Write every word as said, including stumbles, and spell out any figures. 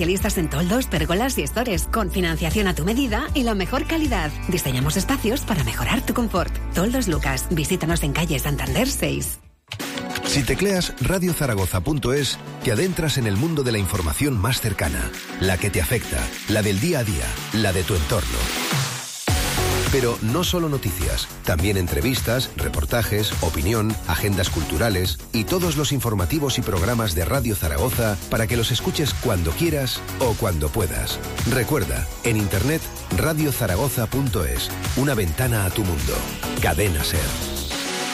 especialistas en toldos, pérgolas y estores, con financiación a tu medida y la mejor calidad. Diseñamos espacios para mejorar tu confort. Toldos Lucas. Visítanos en calle Santander seis. Si tecleas radio zaragoza punto es, te adentras en el mundo de la información más cercana, la que te afecta, la del día a día, la de tu entorno. Pero no solo noticias, también entrevistas, reportajes, opinión, agendas culturales y todos los informativos y programas de Radio Zaragoza para que los escuches cuando quieras o cuando puedas. Recuerda, en internet radio zaragoza punto es, una ventana a tu mundo. Cadena SER.